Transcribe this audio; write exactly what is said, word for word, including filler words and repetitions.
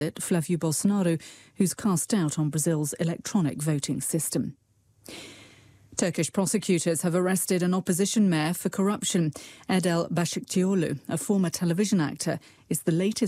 Flávio Bolsonaro, who's cast doubt on Brazil's electronic voting system. Turkish prosecutors have arrested an opposition mayor for corruption. Adel Başikçioğlu, a former television actor, is the latest